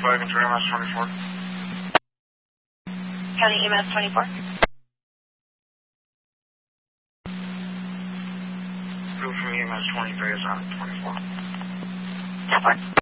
flagging to EMS 24. County EMS 24. Go from EMS 23 is on 24. 10-4.